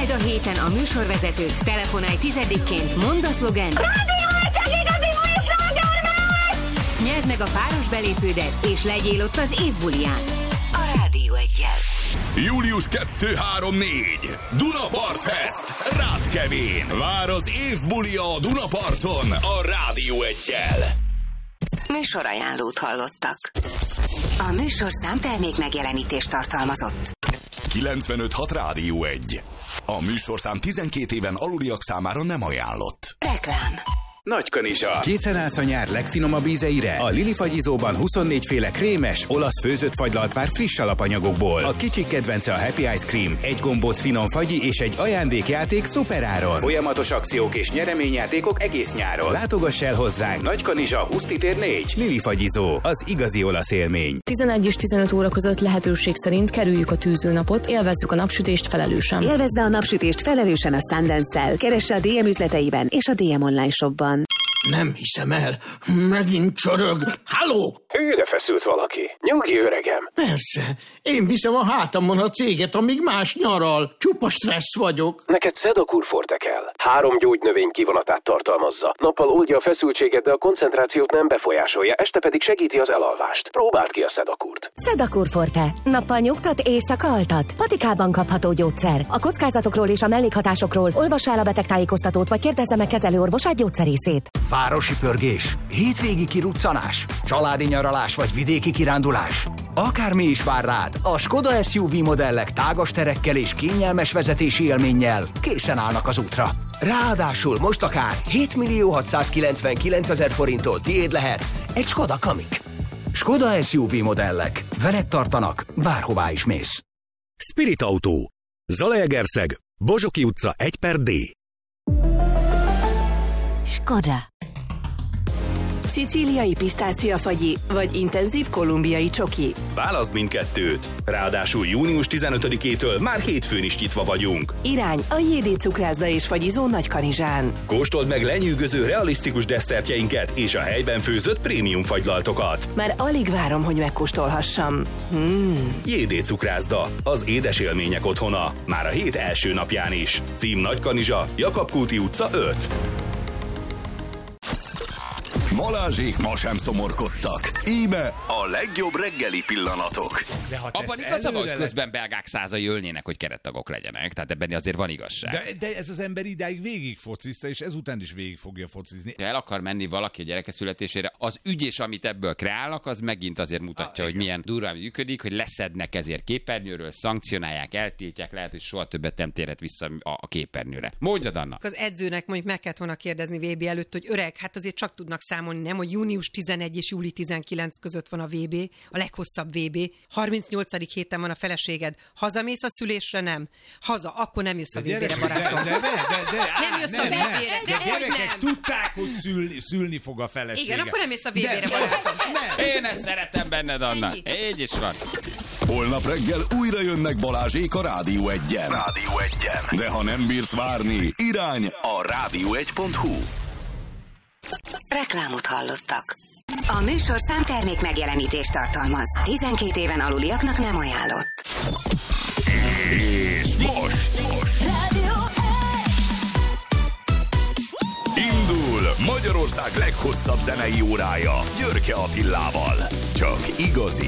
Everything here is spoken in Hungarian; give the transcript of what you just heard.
Majd a héten a műsorvezetőt, telefonálj 10-ként, mondd a szlogent. Nyerd meg a páros belépődet, és legyél ott az év buliján. A Rádió Eggyel. Július 2-3-4 Dunapart Fest Rátkevén. Vár az év bulia a Dunaparton a Rádió Eggyel. Műsorajánlót hallottak. A műsorszám termék megjelenítést tartalmazott. 95.6 Rádió 1. A műsorszám 12 éven aluliak számára nem ajánlott. Reklám. Nagykanizsa. Készen állsz a nyár legfinomabb ízeire? A Lili fagyizóban 24 féle krémes, olasz főzött fagylalt pár friss alapanyagokból. A kicsik kedvence a Happy Ice Cream, egy gombóc finom fagyi és egy ajándékjáték szuperáron. Folyamatos akciók és nyereményjátékok egész nyáron. Látogass el hozzánk! Nagykanizsa 20 tér 4. Lili fagyizó, az igazi olasz élmény. 11 és 15 óra között lehetőség szerint kerüljük a tűzőnapot, élvezzük a napsütést felelősen. Élvezd a napsütést felelősen a Sundance-szel. Keresse a DM üzleteiben és a DM online shopban. Nem hiszem el. Megint csorog. Halló! Hűre feszült valaki. Nyugi, öregem. Persze. Én viszem a hátamon a céget, amíg más nyaral. Csupa stressz vagyok. Neked Sedakur Forte kell. 3 gyógynövény kivonatát tartalmazza. Nappal oldja a feszültséget, de a koncentrációt nem befolyásolja, este pedig segíti az elalvást. Próbáld ki a Sedakurt. Sedakur Forte. Nappal nyugtat, éjszaka altat. Patikában kapható gyógyszer. A kockázatokról és a mellékhatásokról olvassa el a betegtájékoztatót, vagy kérdezze meg kezelőorvosát, gyógyszerészét. Városi pörgés, hétvégi kiruccanás, családi nyaralás vagy vidéki kirándulás. Akármi is vár rád, a Skoda SUV modellek tágas terekkel és kényelmes vezetési élménnyel készen állnak az útra. Ráadásul most akár 7.699.000 forinttól tiéd lehet egy Skoda Kamiq. Skoda SUV modellek. Veled tartanak, bárhová is mész. Spirit Autó. Zalaegerszeg, Bozsoki utca 1/D. Skoda. Szicíliai pisztáciafagyi vagy intenzív kolumbiai csoki. Válaszd mindkettőt. Ráadásul június 15-től már hétfőn is nyitva vagyunk. Irány a JD Cukrászda és Fagyizó Nagykanizsán. Kóstold meg lenyűgöző, realisztikus desszertjeinket és a helyben főzött prémium fagylaltokat. Már alig várom, hogy megkóstolhassam. JD Cukrászda, az édes élmények otthona. Már a hét első napján is. Cím Nagykanizsa, Jakab Kulti utca 5. Balázsék ma sem szomorkodtak. Íme a legjobb reggeli pillanatok. Abban igaza van, hogy közben belgák százai ölnének, hogy kerettagok legyenek. Tehát ebben azért van igazság. De ez az ember idáig végig focizta, és ezután is végig fogja focizni. Ha el akar menni valaki a gyereke születésére, az ügy és amit ebből kreálnak, az megint azért mutatja, hogy milyen durván működik, hogy leszednek ezért képernyőről, szankcionálják, eltiltják, lehet, hogy soha többet nem térhet vissza a képernyőre. Mondjad, Anna. Az edzőnek mondjuk meg kellett volna kérdezni VB előtt, hogy öreg, hát azért csak tudnak számolni, nem, hogy június 11 és júli 19 között van a VB, a leghosszabb VB, 38. héten van a feleséged. Hazamész a szülésre? Nem. Haza, akkor nem jössz a VB-re, barátom. Nem jössz a VB-re. De gyerekek tudták, hogy szülni fog a felesége. Igen, akkor nem jössz a VB-re, barátom. Én ezt szeretem benned, Anna. Így is van. Holnap reggel újra jönnek Balázsék a Rádió Egyen. De ha nem bírsz várni, irány a rádió1.hu. Reklámot hallottak. A műsorszám termék megjelenítést tartalmaz. 12 éven aluliaknak nem ajánlott. És most Rádió indul Magyarország leghosszabb zenei órája Györke Attilával. Csak igazi